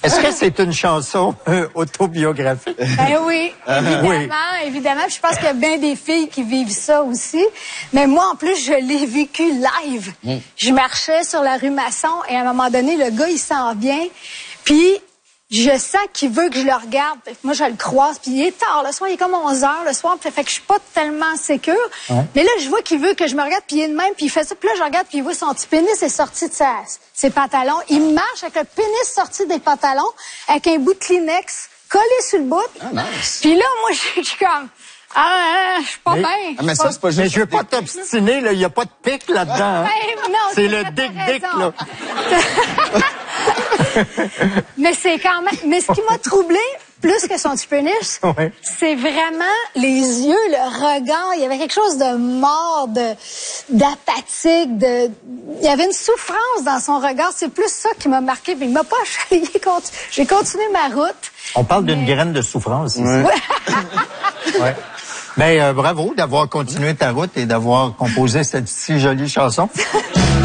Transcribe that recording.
Est-ce que c'est une chanson autobiographique? Ben oui, évidemment, Oui. évidemment. Je pense qu'il y a bien des filles qui vivent ça aussi. Mais moi, en plus, je l'ai vécu live. Je marchais sur la rue Masson et à un moment donné, le gars, il s'en vient. Puis, je sens qu'il veut que je le regarde. Moi, je le croise. Puis, il est tard. Le soir, il est comme 11 heures le soir. Fait que je suis pas tellement sécure. Ouais. Mais là, je vois qu'il veut que je me regarde. Puis, il est de même. Puis, il fait ça. Puis là, je regarde. Puis, il voit son petit pénis est sorti de ses pantalons. Il marche avec le pénis sorti des pantalons, avec un bout de Kleenex collé sur le bout. Ah, nice. Puis là, moi, je suis comme... je suis pas bien. Mais ça, c'est pas juste... Mais je veux pas t'obstiner, là. Il y a pas de pic là-dedans. Hein? Ben, non, c'est le dick-dick, là. Mais c'est quand même... Mais ce qui m'a troublé plus que son petit pénis, ouais. c'est vraiment les yeux, le regard. Il y avait quelque chose de mort, d'apathique, il y avait une souffrance dans son regard. C'est plus ça qui m'a marqué. Puis il m'a pas achayé. J'ai continué ma route. On parle d'une graine de souffrance ici. Ouais. Ouais. Ben, bravo d'avoir continué ta route et d'avoir composé cette si jolie chanson.